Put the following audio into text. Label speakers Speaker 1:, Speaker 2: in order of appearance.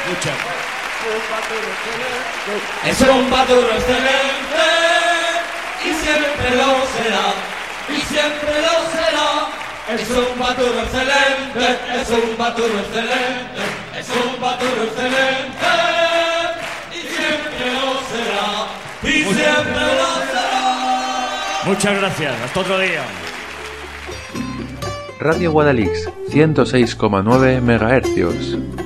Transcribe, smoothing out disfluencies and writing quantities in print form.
Speaker 1: Muchas.
Speaker 2: Es un baturo excelente y siempre lo será, y siempre lo será. Es un baturo excelente, es un baturo excelente, es un baturo excelente y siempre lo será, y siempre lo será.
Speaker 1: Muchas gracias, hasta otro día.
Speaker 3: Radio Guadalix, 106,9 MHz.